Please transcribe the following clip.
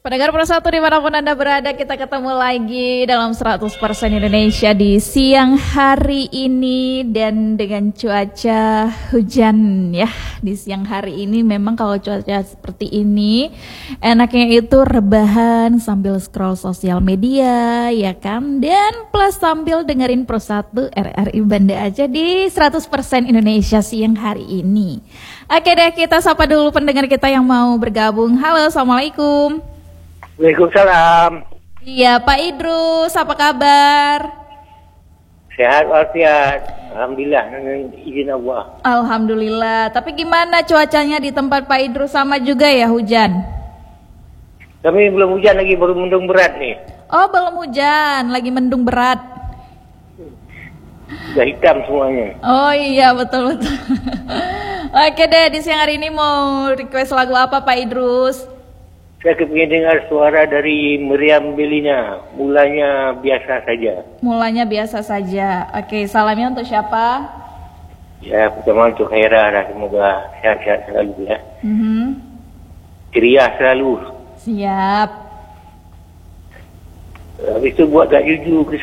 Pendengar Persatu dimanapun Anda berada, kita ketemu lagi dalam 100% Indonesia di siang hari ini dan dengan cuaca hujan ya. Di siang hari ini memang kalau cuaca seperti ini enaknya itu rebahan sambil scroll sosial media ya kan, dan plus sambil dengerin Persatu RRI Banda aja di 100% Indonesia siang hari ini. Oke deh, kita sapa dulu pendengar kita yang mau bergabung. Halo, assalamualaikum. Waalaikumsalam. Iya, Pak Idrus, apa kabar? Sehat walafiat. Alhamdulillah dengan izin Allah. Alhamdulillah. Tapi gimana cuacanya di tempat Pak Idrus, sama juga ya hujan? Kami belum hujan lagi, baru mendung berat nih. Oh, belum hujan, lagi mendung berat. Sudah hitam semuanya. Oh iya, betul-betul. Oke deh, di siang hari ini mau request lagu apa Pak Idrus? Saya kepingin dengar suara dari Meriam Bellina. Mulanya biasa saja. Mulanya biasa saja. Oke, salamnya untuk siapa? Ya, pertama untuk Khaira lah. Semoga sehat-sehat selalu ya. Ceria selalu. Siap. Habis itu buat Kak Juju